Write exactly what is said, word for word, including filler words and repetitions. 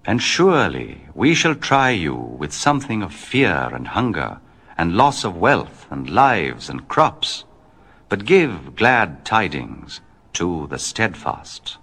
And surely we shall try you with something of fear and hunger, and loss of wealth and lives and crops. But give glad tidings to the steadfast.